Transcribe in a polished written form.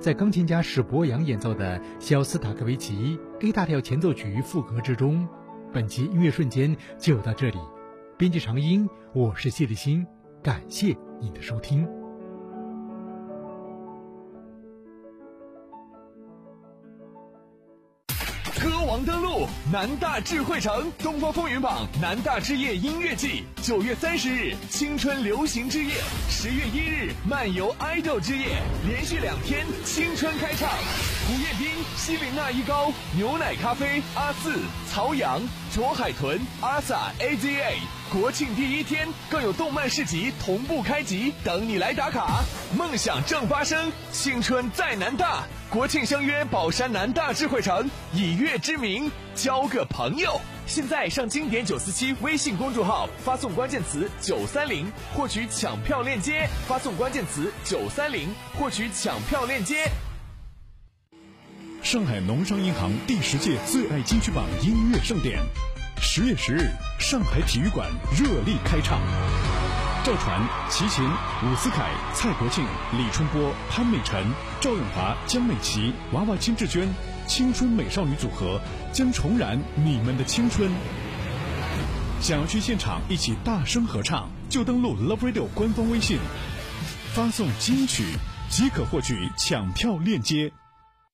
在钢琴家史博扬演奏的小斯塔科维奇 A 大调前奏曲赋格之中。本期音乐瞬间就到这里，编辑长音，我是谢立新，感谢您的收听。 歌王登陆南大智慧城，东方风云榜南大之夜音乐季，9月30日青春流行之夜，10月1日漫游爱豆之夜，连续2天青春开唱。胡彦斌、希林娜一高、牛奶咖啡、阿四、曹阳、卓海豚、阿 sa AZA。国庆第一天更有动漫市集同步开集，等你来打卡。梦想正发生，青春在南大。国庆相约宝山南大智慧城，以乐之名交个朋友。现在上经典947微信公众号，发送关键词930获取抢票链接，发送关键词930获取抢票链接。 上海农商银行第10届最爱金曲榜音乐盛典，10月10日，上海体育馆热力开唱。赵传、齐秦、伍思凯、蔡国庆、李春波、潘美辰、赵咏华、江美琪、娃娃金志娟，青春美少女组合将重燃你们的青春。想要去现场一起大声合唱，就登录 Love Radio 官方微信，发送金曲即可获取抢票链接。